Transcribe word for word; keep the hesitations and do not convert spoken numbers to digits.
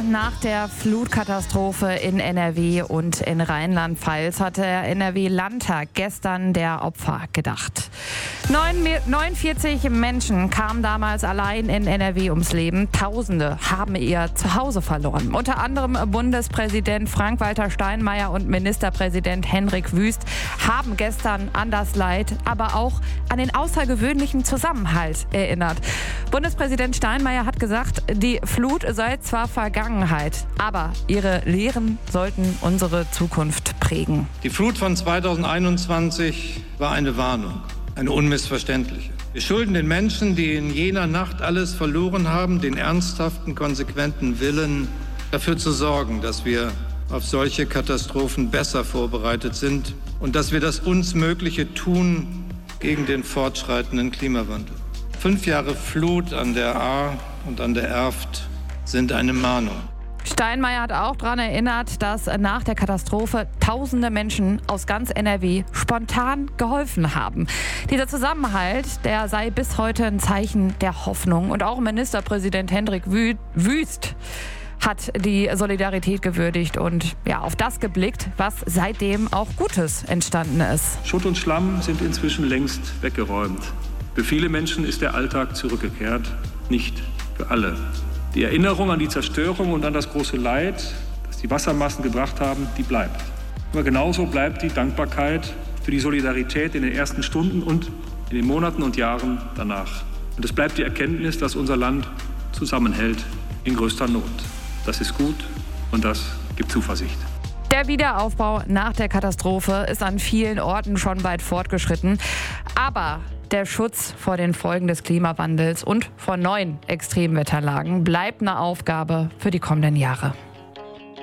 nach der Flutkatastrophe in N R W und in Rheinland-Pfalz hat der N R W-Landtag gestern der Opfer gedacht. neunundvierzig Menschen kamen damals allein in N R W ums Leben. Tausende haben ihr Zuhause verloren. Unter anderem Bundespräsident Frank-Walter Steinmeier und Ministerpräsident Hendrik Wüst haben gestern an das Leid, aber auch an den außergewöhnlichen Zusammenhalt erinnert. Bundespräsident Steinmeier hat gesagt, die Flut sei zwar Vergangenheit, aber ihre Lehren sollten unsere Zukunft prägen. Die Flut von zweitausendeinundzwanzig war eine Warnung, eine unmissverständliche. Wir schulden den Menschen, die in jener Nacht alles verloren haben, den ernsthaften, konsequenten Willen, dafür zu sorgen, dass wir auf solche Katastrophen besser vorbereitet sind und dass wir das uns Mögliche tun gegen den fortschreitenden Klimawandel. Fünf Jahre Flut an der Ahr und an der Erft sind eine Mahnung. Steinmeier hat auch daran erinnert, dass nach der Katastrophe tausende Menschen aus ganz N R W spontan geholfen haben. Dieser Zusammenhalt, der sei bis heute ein Zeichen der Hoffnung. Und auch Ministerpräsident Hendrik Wüst hat die Solidarität gewürdigt und ja, auf das geblickt, was seitdem auch Gutes entstanden ist. Schutt und Schlamm sind inzwischen längst weggeräumt. Für viele Menschen ist der Alltag zurückgekehrt, nicht für alle. Die Erinnerung an die Zerstörung und an das große Leid, das die Wassermassen gebracht haben, die bleibt. Aber genauso bleibt die Dankbarkeit für die Solidarität in den ersten Stunden und in den Monaten und Jahren danach. Und es bleibt die Erkenntnis, dass unser Land zusammenhält in größter Not. Das ist gut und das gibt Zuversicht. Der Wiederaufbau nach der Katastrophe ist an vielen Orten schon weit fortgeschritten. Aber der Schutz vor den Folgen des Klimawandels und vor neuen Extremwetterlagen bleibt eine Aufgabe für die kommenden Jahre.